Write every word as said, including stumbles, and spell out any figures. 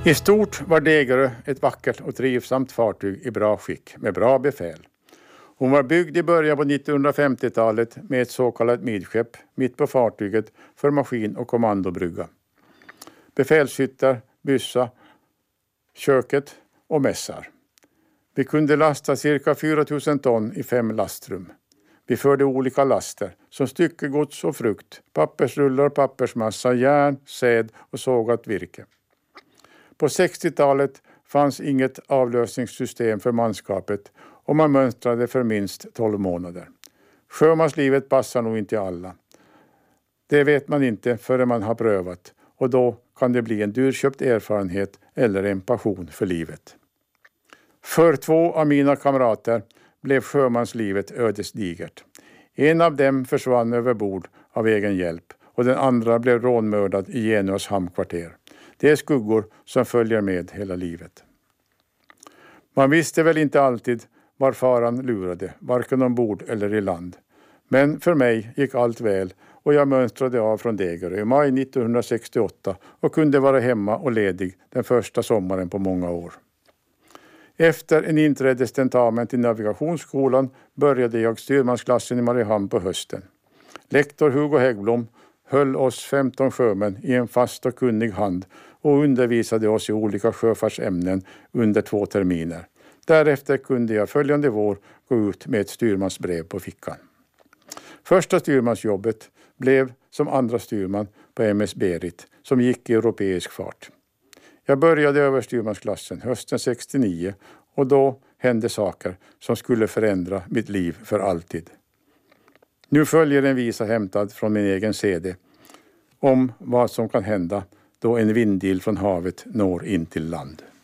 I stort var Degerö ett vackert och trivsamt fartyg i bra skick med bra befäl. Hon var byggd i början på nittonhundrafemtiotalet med ett så kallat midskepp mitt på fartyget för maskin- och kommandobrygga. Befälshyttar, byssa, köket och mässar. Vi kunde lasta cirka fyra tusen ton i fem lastrum. Vi förde olika laster som styckegods och frukt, pappersrullar, pappersmassa, järn, säd och sågat virke. På sextiotalet fanns inget avlösningssystem för manskapet och man mönstrade för minst tolv månader. Sjömanslivet passar nog inte alla. Det vet man inte förrän man har prövat och då kan det bli en dyrköpt erfarenhet eller en passion för livet. För två av mina kamrater blev sjömanslivet ödesdigert. En av dem försvann över bord av egen hjälp och den andra blev rånmördad i Genuas hamnkvarter. Det är skuggor som följer med hela livet. Man visste väl inte alltid var faran lurade, varken ombord eller i land. Men för mig gick allt väl och jag mönstrade av från Degerö i maj nittonhundrasextioåtta och kunde vara hemma och ledig den första sommaren på många år. Efter en inträdestentamen till navigationsskolan började jag styrmansklassen i Mariehamn på hösten. Lektor Hugo Häggblom höll oss femton sjömän i en fast och kunnig hand och undervisade oss i olika sjöfartsämnen under två terminer. Därefter kunde jag följande vår gå ut med ett styrmansbrev på fickan. Första styrmansjobbet blev som andra styrman på M S Berit som gick i europeisk fart. Jag började överstyrmansklassen hösten sextionio och då hände saker som skulle förändra mitt liv för alltid. Nu följer en visa hämtad från min egen C D om vad som kan hända då en vindil från havet når in till land.